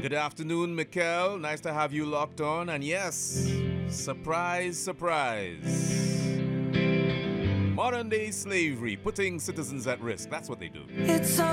Good afternoon, Mikkel. Nice to have you locked on. And yes, surprise, surprise. Modern day slavery, putting citizens at risk. That's what they do. It's